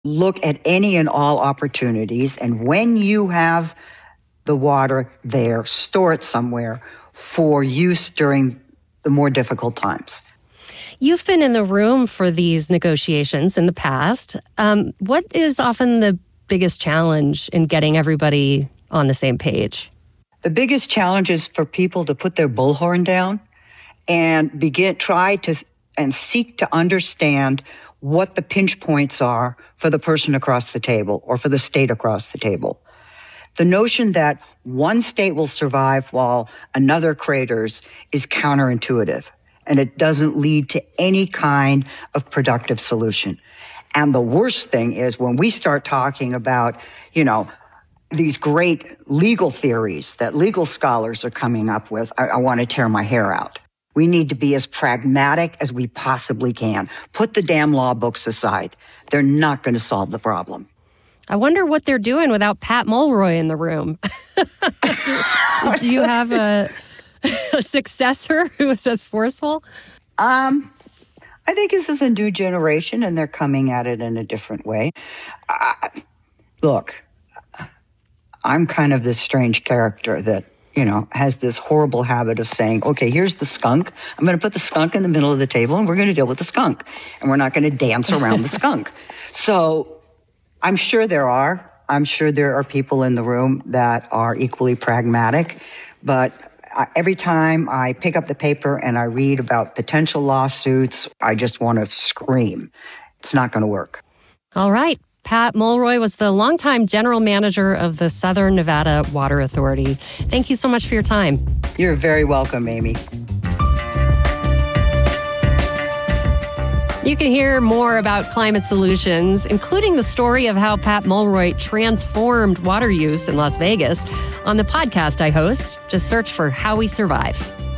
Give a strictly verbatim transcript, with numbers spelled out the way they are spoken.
Look at any and all opportunities, and when you have the water there, store it somewhere for use during the more difficult times. You've been in the room for these negotiations in the past. Um, what is often the biggest challenge in getting everybody on the same page? The biggest challenge is for people to put their bullhorn down and begin try to and seek to understand what the pinch points are for the person across the table or for the state across the table. The notion that one state will survive while another craters is counterintuitive, and it doesn't lead to any kind of productive solution. And the worst thing is when we start talking about, you know, these great legal theories that legal scholars are coming up with, I, I want to tear my hair out. We need to be as pragmatic as we possibly can. Put the damn law books aside. They're not going to solve the problem. I wonder what they're doing without Pat Mulroy in the room. do, do you have a, a successor who is as forceful? Um, I think this is a new generation, and they're coming at it in a different way. Uh, look, I'm kind of this strange character that, you know, has this horrible habit of saying, okay, here's the skunk. I'm going to put the skunk in the middle of the table, and we're going to deal with the skunk. And we're not going to dance around the skunk. So I'm sure there are. I'm sure there are people in the room that are equally pragmatic. But I, every time I pick up the paper and I read about potential lawsuits, I just want to scream. It's not going to work. All right. Pat Mulroy was the longtime general manager of the Southern Nevada Water Authority. Thank you so much for your time. You're very welcome, Amy. You can hear more about climate solutions, including the story of how Pat Mulroy transformed water use in Las Vegas, on the podcast I host. Just search for How We Survive.